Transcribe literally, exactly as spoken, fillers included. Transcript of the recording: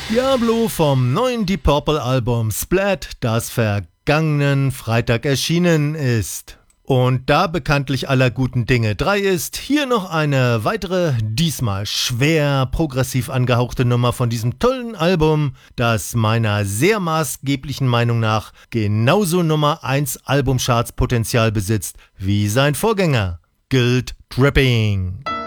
Diablo vom neuen Deep Purple Album Splat, das vergangenen Freitag erschienen ist. Und da bekanntlich aller guten Dinge drei ist, hier noch eine weitere, diesmal schwer progressiv angehauchte Nummer von diesem tollen Album, das meiner sehr maßgeblichen Meinung nach genauso Nummer eins Albumcharts Potenzial besitzt wie sein Vorgänger, Guilt Tripping.